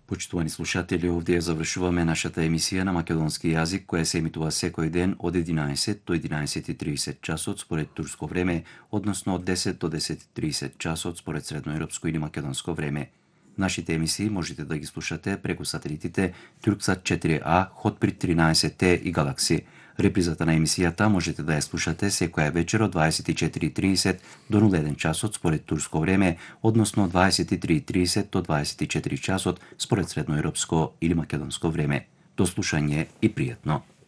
Почитувани слушатели, овде ја завршуваме нашата емисија на македонски јазик, која се емитува секој ден од 11 до 11:30 часот според турско време, односно од 10 до 10:30 часот според средноевропско или македонско време. Нашите емисии можете да ги слушате преку сателитите Турксат 4А, Хотбрид 13Т и Галакси. Репризата на емисијата можете да ја слушате секоја вечер од 24:30 до 01 часот според турско време, односно од 23:30 до 24 часот според средноевропско или македонско време. До слушање и пријатно!